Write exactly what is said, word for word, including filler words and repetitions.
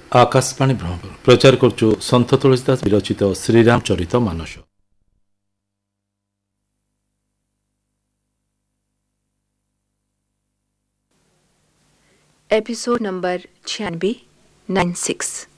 आकाशवाणी ब्रह्मपुर प्रचार करछु सन्त तुलसीदास विरचित श्रीराम चरित मानस। एपिसोड नंबर छियानवे नाइन सिक्स।